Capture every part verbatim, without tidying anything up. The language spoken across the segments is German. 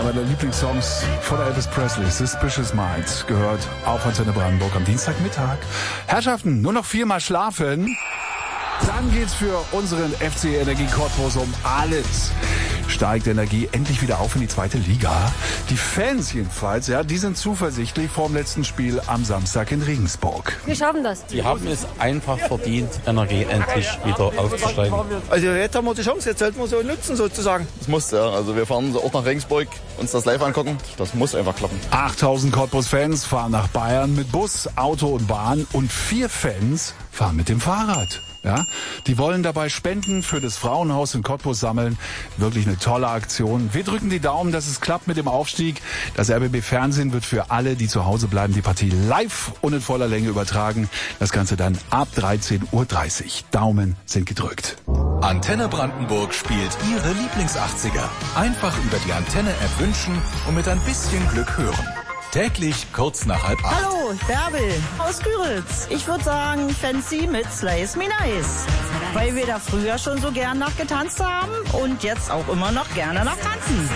meiner Lieblingssongs von Elvis Presley, Suspicious Minds, gehört auf Antenne Brandenburg am Dienstagmittag. Herrschaften, nur noch viermal schlafen. Dann geht's für unseren F C Energie Cottbus um alles. Steigt Energie endlich wieder auf in die zweite Liga. Die Fans jedenfalls, ja, die sind zuversichtlich vor dem letzten Spiel am Samstag in Regensburg. Wir schaffen das. Sie haben es einfach verdient, Energie endlich wieder aufzusteigen. Also jetzt haben wir die Chance, jetzt sollten wir so nutzen sozusagen. Das muss, ja. Also wir fahren auch nach Regensburg, uns das live angucken. Das muss einfach klappen. achttausend Cottbus-Fans fahren nach Bayern mit Bus, Auto und Bahn und vier Fans fahren mit dem Fahrrad. Ja, die wollen dabei Spenden für das Frauenhaus in Cottbus sammeln. Wirklich eine tolle Aktion. Wir drücken die Daumen, dass es klappt mit dem Aufstieg. Das R B B Fernsehen wird für alle, die zu Hause bleiben, die Partie live und in voller Länge übertragen. Das Ganze dann ab dreizehn Uhr dreißig. Daumen sind gedrückt. Antenne Brandenburg spielt Ihre Lieblings-achtziger. Einfach über die Antenne-App wünschen und mit ein bisschen Glück hören. Täglich kurz nach halb acht. Hallo, Bärbel aus Güritz. Ich würde sagen Fancy mit Slice Me Nice. Weil wir da früher schon so gern nachgetanzt haben und jetzt auch immer noch gerne nachtanzen.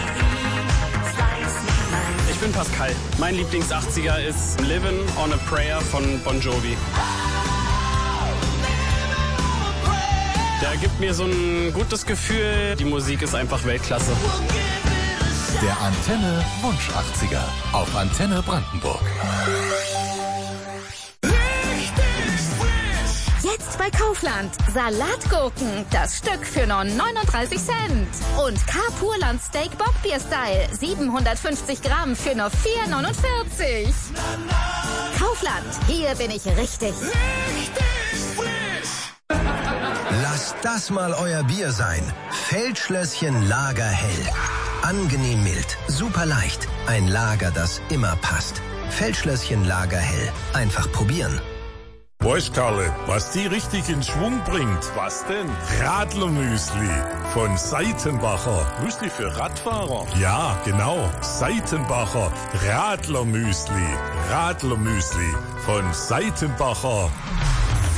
Ich bin Pascal. Mein Lieblings-achtziger ist Livin' on a Prayer von Bon Jovi. Der gibt mir so ein gutes Gefühl. Die Musik ist einfach Weltklasse. Der Antenne Wunsch achtziger auf Antenne Brandenburg. Jetzt bei Kaufland. Salatgurken. Das Stück für nur neununddreißig Cent. Und K-Purland Steak Bockbier Style. siebenhundertfünfzig Gramm für nur vier neunundvierzig. Kaufland. Hier bin ich richtig. Lasst das mal euer Bier sein. Feldschlösschen Lagerhell. Angenehm mild, super leicht. Ein Lager, das immer passt. Feldschlösschen Lagerhell. Einfach probieren. Weißt Karle, was die richtig in Schwung bringt? Was denn? Radlermüsli von Seitenbacher. Müsli für Radfahrer? Ja, genau. Seitenbacher Radlermüsli. Radlermüsli von Seitenbacher.